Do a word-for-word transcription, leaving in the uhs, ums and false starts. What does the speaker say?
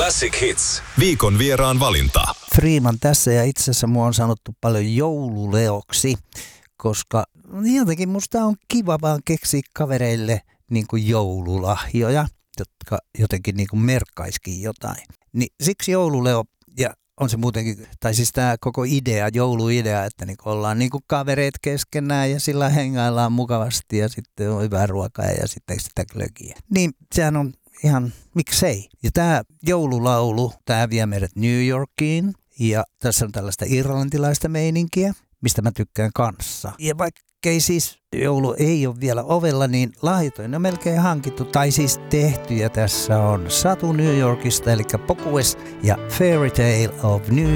Classic Hits. Viikon vieraan valinta. Freeman tässä ja itse asiassa mua on sanottu paljon joululeoksi, koska jotenkin musta on kiva vaan keksiä kavereille niin kuin joululahjoja, jotka jotenkin niin kuin merkkaisikin jotain. Niin siksi joululeo, ja on se muutenkin, tai siis tämä koko idea, jouluidea, että niin ollaan niin kuin kavereet keskenään ja sillä hengaillaan mukavasti ja sitten on hyvää ruokaa ja sitten sitä glögiä. Niin sehän on ihan miksei. Ja tämä joululaulu, tämä vie meidät New Yorkiin ja tässä on tällaista irlantilaista meininkiä, mistä mä tykkään kanssa. Ja vaikkei siis joulu ei ole vielä ovella, niin lahjoitoin on melkein hankittu tai siis tehty. Ja tässä on Satu New Yorkista, eli Pokues ja Fairy Tale of New